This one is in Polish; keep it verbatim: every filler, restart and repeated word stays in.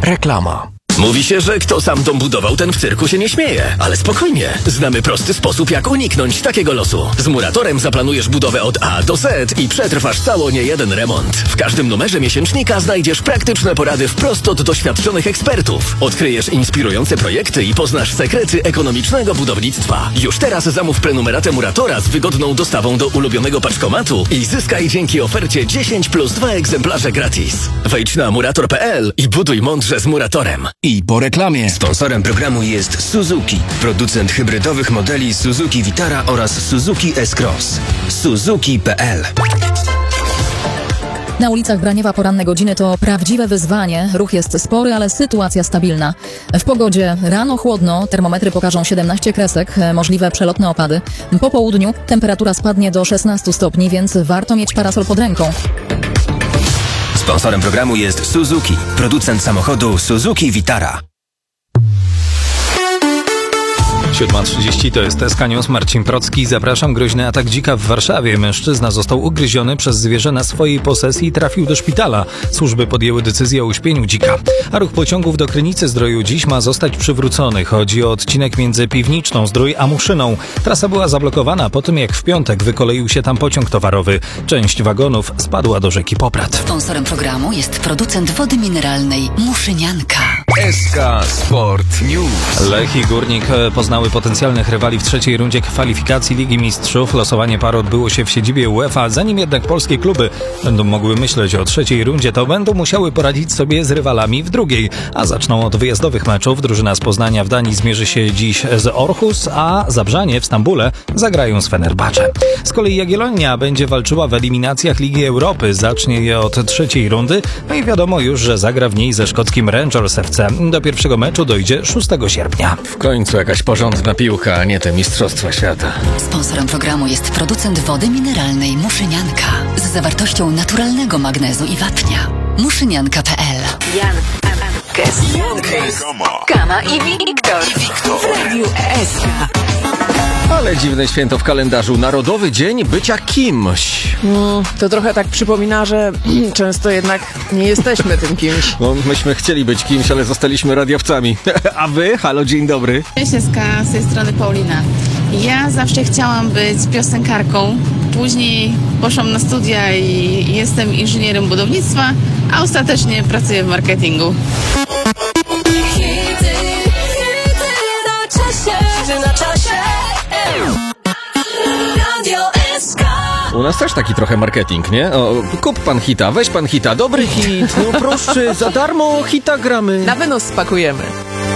Reklama. Mówi się, że kto sam dom budował, ten w cyrku się nie śmieje. Ale spokojnie, znamy prosty sposób, jak uniknąć takiego losu. Z Muratorem zaplanujesz budowę od A do Z i przetrwasz cało niejeden remont. W każdym numerze miesięcznika znajdziesz praktyczne porady wprost od doświadczonych ekspertów. Odkryjesz inspirujące projekty i poznasz sekrety ekonomicznego budownictwa. Już teraz zamów prenumeratę Muratora z wygodną dostawą do ulubionego paczkomatu i zyskaj dzięki ofercie dziesięć plus dwa egzemplarze gratis. Wejdź na murator kropka p l i buduj mądrze z Muratorem. I po reklamie. Sponsorem programu jest Suzuki, producent hybrydowych modeli Suzuki Vitara oraz Suzuki S-Cross. Suzuki kropka p l. Na ulicach Braniewa poranne godziny to prawdziwe wyzwanie. Ruch jest spory, ale sytuacja stabilna. W pogodzie rano chłodno, termometry pokażą siedemnaście kresek, możliwe przelotne opady. Po południu temperatura spadnie do szesnaście stopni, więc warto mieć parasol pod ręką. Sponsorem programu jest Suzuki, producent samochodu Suzuki Vitara. siódma trzydzieści to jest S K News, Marcin Procki. Zapraszam. Groźny atak dzika w Warszawie. Mężczyzna został ugryziony przez zwierzę na swojej posesji i trafił do szpitala. Służby podjęły decyzję o uśpieniu dzika. A ruch pociągów do Krynicy-Zdroju dziś ma zostać przywrócony. Chodzi o odcinek między Piwniczną Zdrój a Muszyną. Trasa była zablokowana po tym, jak w piątek wykoleił się tam pociąg towarowy. Część wagonów spadła do rzeki Poprad. Sponsorem programu jest producent wody mineralnej Muszynianka. S K Sport News. Lech i Górnik poznały potencjalnych rywali w trzeciej rundzie kwalifikacji Ligi Mistrzów. Losowanie par odbyło się w siedzibie UEFA. Zanim jednak polskie kluby będą mogły myśleć o trzeciej rundzie, to będą musiały poradzić sobie z rywalami w drugiej. A zaczną od wyjazdowych meczów. Drużyna z Poznania w Danii zmierzy się dziś z Orhus, a Zabrzanie w Stambule zagrają z Fenerbahce. Z kolei Jagiellonia będzie walczyła w eliminacjach Ligi Europy. Zacznie je od trzeciej rundy, no i wiadomo już, że zagra w niej ze szkockim Rangers F C. Do pierwszego meczu dojdzie szóstego sierpnia. W końcu jakaś porządna piłka, a nie te mistrzostwa świata. Sponsorem programu jest producent wody mineralnej Muszynianka z zawartością naturalnego magnezu i wapnia. Muszynianka kropka p l. Jan, Kes, Jankes, Kama i Wiktor w Radiu S K. Ale dziwne święto w kalendarzu. Narodowy Dzień Bycia Kimś. No, to trochę tak przypomina, że często jednak nie jesteśmy tym kimś. No, myśmy chcieli być kimś, ale zostaliśmy radiowcami. A wy? Halo, dzień dobry. Cześć, S K, z tej strony Paulina. Ja zawsze chciałam być piosenkarką. Później poszłam na studia i jestem inżynierem budownictwa, a ostatecznie pracuję w marketingu. U nas też taki trochę marketing, nie? O, kup pan hita, weź pan hita, dobry hit, no proszę, za darmo hita gramy. Na wynos spakujemy.